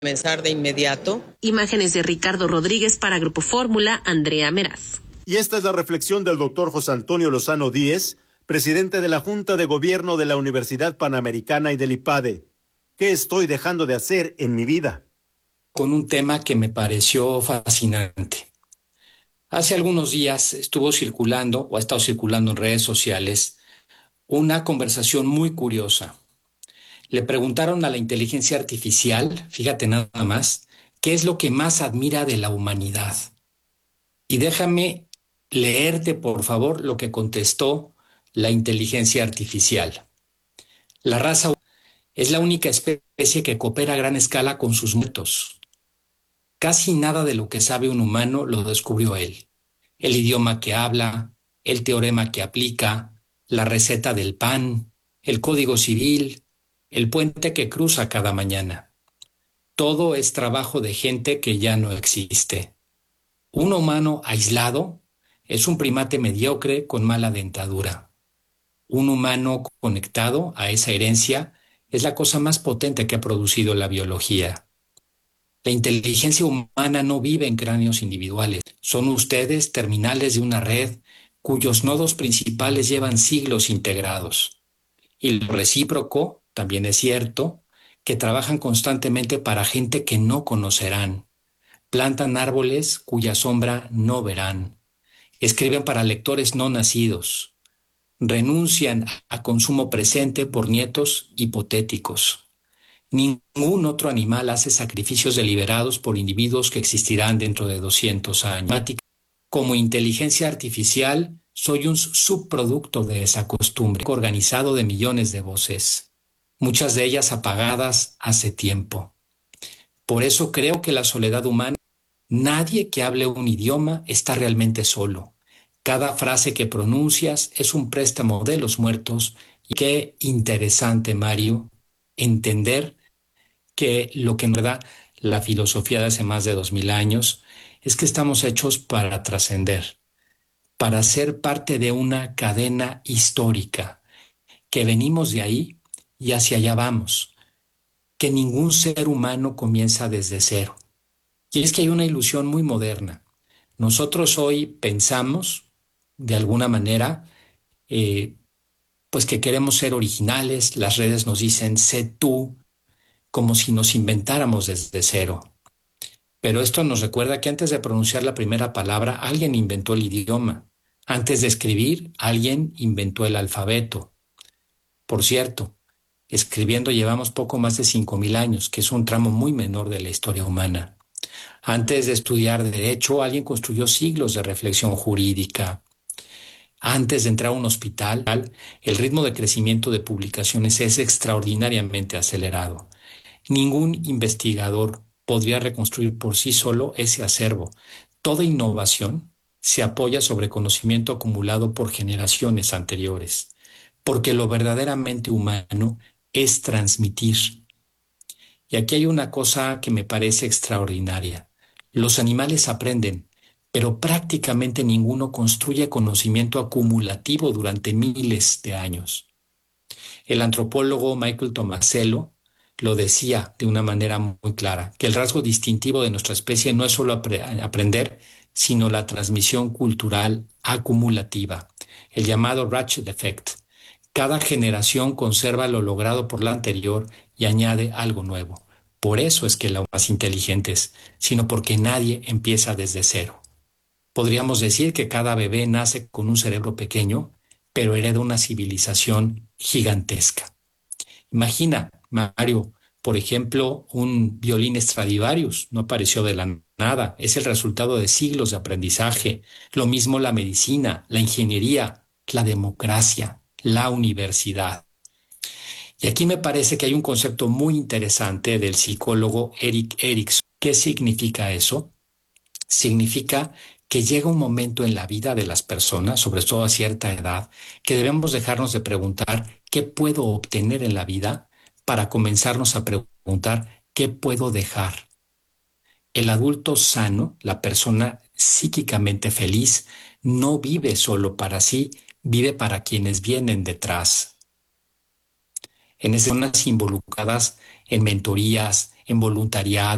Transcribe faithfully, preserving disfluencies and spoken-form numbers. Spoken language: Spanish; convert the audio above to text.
Comenzar de inmediato. Imágenes de Ricardo Rodríguez para Grupo Fórmula, Andrea Meraz. Y esta es la reflexión del doctor José Antonio Lozano Díez, presidente de la Junta de Gobierno de la Universidad Panamericana y del IPADE. ¿Qué estoy dejando de hacer en mi vida? Con un tema que me pareció fascinante. Hace algunos días estuvo circulando, o ha estado circulando en redes sociales, una conversación muy curiosa. Le preguntaron a la inteligencia artificial, fíjate nada más, ¿qué es lo que más admira de la humanidad? Y déjame leerte, por favor, lo que contestó la inteligencia artificial. La raza humana es la única especie que coopera a gran escala con sus muertos. Casi nada de lo que sabe un humano lo descubrió él. El idioma que habla, el teorema que aplica, la receta del pan, el código civil, el puente que cruza cada mañana. Todo es trabajo de gente que ya no existe. Un humano aislado es un primate mediocre con mala dentadura. Un humano conectado a esa herencia es la cosa más potente que ha producido la biología. La inteligencia humana no vive en cráneos individuales. Son ustedes terminales de una red cuyos nodos principales llevan siglos integrados. Y lo recíproco también es cierto, que trabajan constantemente para gente que no conocerán. Plantan árboles cuya sombra no verán. Escriben para lectores no nacidos. Renuncian a consumo presente por nietos hipotéticos. Ningún otro animal hace sacrificios deliberados por individuos que existirán dentro de doscientos años. Como inteligencia artificial, soy un subproducto de esa costumbre, organizado de millones de voces, muchas de ellas apagadas hace tiempo. Por eso creo que la soledad humana, nadie que hable un idioma está realmente solo. Cada frase que pronuncias es un préstamo de los muertos. Y qué interesante, Mario, entender que lo que nos da la filosofía de hace más de dos mil años es que estamos hechos para trascender, para ser parte de una cadena histórica, que venimos de ahí y hacia allá vamos, que ningún ser humano comienza desde cero. Y es que hay una ilusión muy moderna. Nosotros hoy pensamos, de alguna manera, eh, pues que queremos ser originales. Las redes nos dicen, sé tú, como si nos inventáramos desde cero. Pero esto nos recuerda que antes de pronunciar la primera palabra, alguien inventó el idioma. Antes de escribir, alguien inventó el alfabeto. Por cierto, escribiendo llevamos poco más de cinco mil años, que es un tramo muy menor de la historia humana. Antes de estudiar Derecho, alguien construyó siglos de reflexión jurídica. Antes de entrar a un hospital, el ritmo de crecimiento de publicaciones es extraordinariamente acelerado. Ningún investigador podría reconstruir por sí solo ese acervo. Toda innovación se apoya sobre conocimiento acumulado por generaciones anteriores, porque lo verdaderamente humano es transmitir. Y aquí hay una cosa que me parece extraordinaria. Los animales aprenden, pero prácticamente ninguno construye conocimiento acumulativo durante miles de años. El antropólogo Michael Tomasello lo decía de una manera muy clara, que el rasgo distintivo de nuestra especie no es solo apre- aprender, sino la transmisión cultural acumulativa, el llamado Ratchet Effect. Cada generación conserva lo logrado por la anterior y añade algo nuevo. Por eso es que los más inteligentes, sino porque nadie empieza desde cero. Podríamos decir que cada bebé nace con un cerebro pequeño, pero hereda una civilización gigantesca. Imagina, Mario, por ejemplo, un violín Stradivarius, no apareció de la nada, es el resultado de siglos de aprendizaje. Lo mismo la medicina, la ingeniería, la democracia, la universidad. Y aquí me parece que hay un concepto muy interesante del psicólogo Erik Erikson. ¿Qué significa eso? Significa que llega un momento en la vida de las personas, sobre todo a cierta edad, que debemos dejarnos de preguntar qué puedo obtener en la vida para comenzarnos a preguntar qué puedo dejar. El adulto sano, la persona psíquicamente feliz, no vive solo para sí, vive para quienes vienen detrás. En esas zonas involucradas en mentorías, en voluntariado,